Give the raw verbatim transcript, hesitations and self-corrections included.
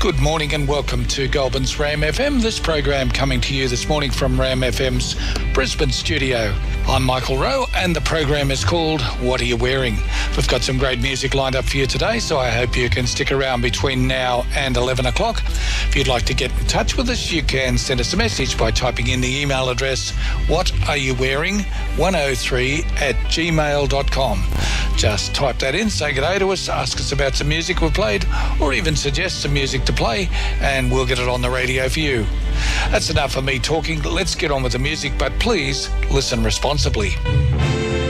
Good morning and welcome to Goulburn's Ram F M. This program coming to you this morning from Ram F M's Brisbane studio. I'm Michael Rowe and the program is called What Are You Wearing? We've got some great music lined up for you today, so I hope you can stick around between now and eleven o'clock. If you'd like to get in touch with us, you can send us a message by typing in the email address what are you wearing one oh three at gmail dot com. Just type that in, say good day to us, ask us about some music we've played, or even suggest some music to play, and we'll get it on the radio for you. That's enough of me talking. Let's get on with the music, but please listen responsibly.